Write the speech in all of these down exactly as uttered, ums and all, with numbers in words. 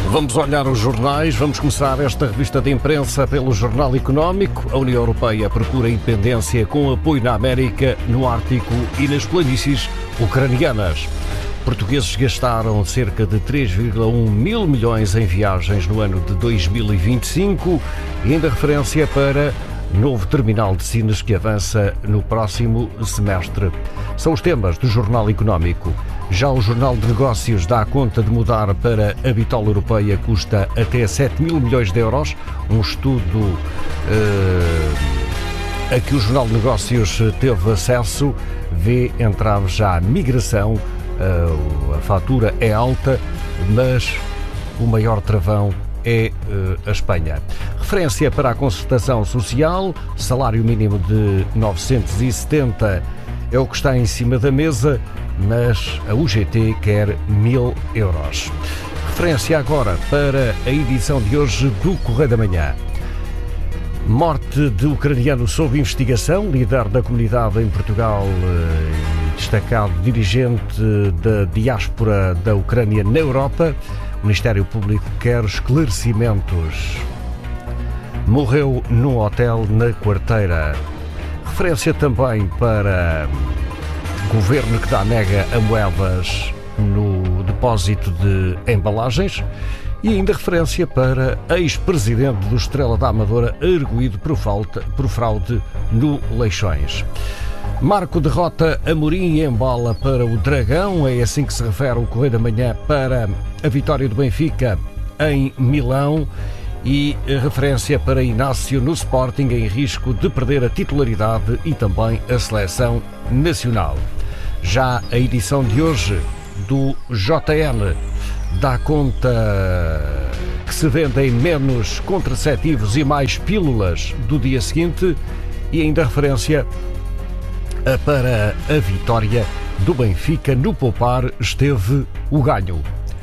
Vamos olhar os jornais, vamos começar esta revista de imprensa pelo Jornal Económico. A União Europeia procura independência com apoio na América, no Ártico e nas planícies ucranianas. Portugueses gastaram cerca de três vírgula um mil milhões em viagens no ano de dois mil e vinte e cinco e ainda referência para novo terminal de Sines que avança no próximo semestre. São os temas do Jornal Económico. Já o Jornal de Negócios dá conta de mudar para a bitola europeia, custa até sete mil milhões de euros. Um estudo uh, a que o Jornal de Negócios teve acesso vê entrave já a migração. Uh, a fatura é alta, mas o maior travão é uh, a Espanha. Referência para a concertação social, salário mínimo de novecentos e setenta é o que está em cima da mesa, mas a U G T quer mil euros. Referência agora para a edição de hoje do Correio da Manhã. Morte de ucraniano sob investigação, líder da comunidade em Portugal e destacado dirigente da diáspora da Ucrânia na Europa. O Ministério Público quer esclarecimentos. Morreu num hotel na Quarteira. Referência também para governo que dá nega a moedas no depósito de embalagens. E ainda referência para ex-presidente do Estrela da Amadora arguido por, falta, por fraude no Leixões. Marco derrota Amorim e embala para o Dragão, é assim que se refere o Correio da Manhã para a vitória do Benfica em Milão. E referência para Inácio no Sporting em risco de perder a titularidade e também a seleção nacional. Já a edição de hoje do J N dá conta que se vendem menos contraceptivos e mais pílulas do dia seguinte e ainda referência para a vitória do Benfica no poupar esteve o ganho.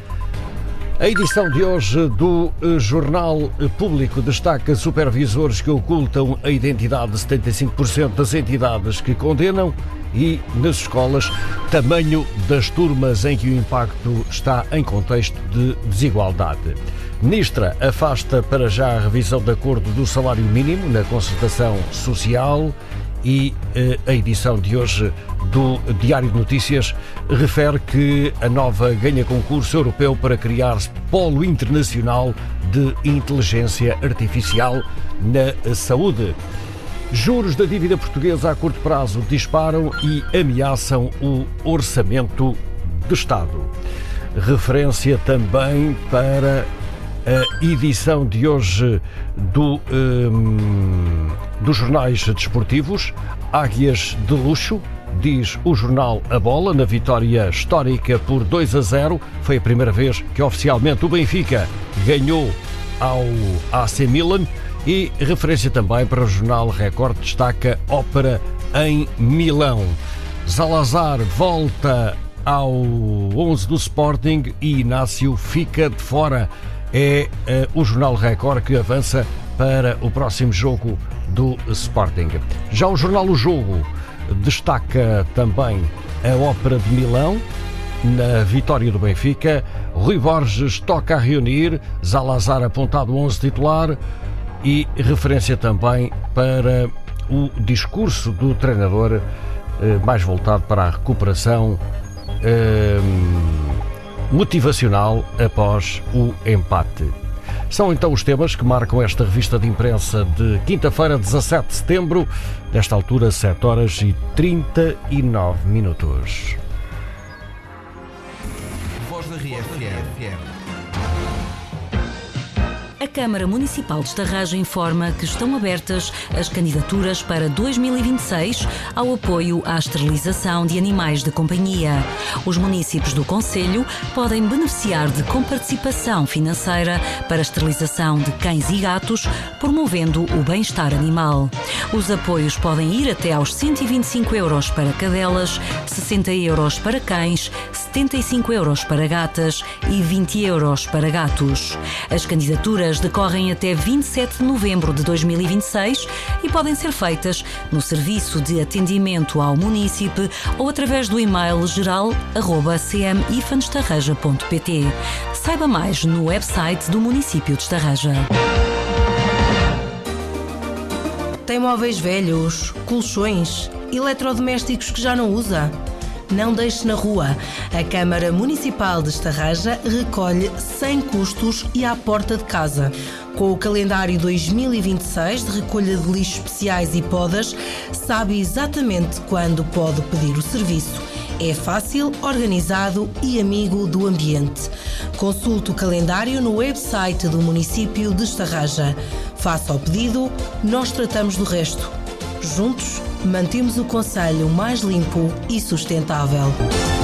A edição de hoje do Jornal Público destaca supervisores que ocultam a identidade de setenta e cinco por cento das entidades que condenam e, nas escolas, tamanho das turmas em que o impacto está em contexto de desigualdade. Ministra afasta para já a revisão de acordo do salário mínimo na concertação social e eh, a edição de hoje do Diário de Notícias refere que a Nova ganha concurso europeu para criar polo internacional de inteligência artificial na saúde. Juros da dívida portuguesa a curto prazo disparam e ameaçam o orçamento do Estado. Referência também para a edição de hoje do, um, dos jornais desportivos. Águias de luxo, diz o jornal A Bola, na vitória histórica por dois a zero. Foi a primeira vez que oficialmente o Benfica ganhou ao A C Milan. E referência também para o jornal Record, destaca ópera em Milão. Salazar volta ao onze do Sporting e Inácio fica de fora. É uh, o jornal Record que avança para o próximo jogo do Sporting. Já o jornal O Jogo destaca também a ópera de Milão na vitória do Benfica. Rui Borges toca a reunir, Salazar apontado onze titular e referência também para o discurso do treinador eh, mais voltado para a recuperação eh, motivacional após o empate. São então os temas que marcam esta revista de imprensa de quinta-feira, dezassete de setembro, nesta altura sete horas e trinta e nove minutos. Voz da R F M. A Câmara Municipal de Estarrajo informa que estão abertas as candidaturas para dois mil e vinte e seis ao apoio à esterilização de animais de companhia. Os municípios do concelho podem beneficiar de comparticipação financeira para a esterilização de cães e gatos, promovendo o bem-estar animal. Os apoios podem ir até aos cento e vinte e cinco euros para cadelas, sessenta euros para cães, setenta e cinco euros para gatas e vinte euros para gatos. As candidaturas decorrem até vinte e sete de novembro de dois mil e vinte e seis e podem ser feitas no Serviço de Atendimento ao Munícipe ou através do e-mail geral arroba c m ifan estarreja ponto p t. Saiba mais no website do município de Estarreja. Tem móveis velhos, colchões, eletrodomésticos que já não usa? Não deixe na rua. A Câmara Municipal de Estarreja recolhe sem custos e à porta de casa. Com o calendário dois mil e vinte e seis de recolha de lixos especiais e podas, sabe exatamente quando pode pedir o serviço. É fácil, organizado e amigo do ambiente. Consulte o calendário no website do município de Estarreja. Faça o pedido, nós tratamos do resto. Juntos, mantemos o concelho mais limpo e sustentável.